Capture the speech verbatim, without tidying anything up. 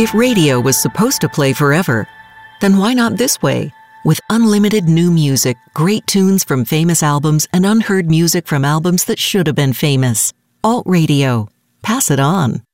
If radio was supposed to play forever, then why not this way? With unlimited new music, great tunes from famous albums, and unheard music from albums that should have been famous. Alt Radio. Pass it on.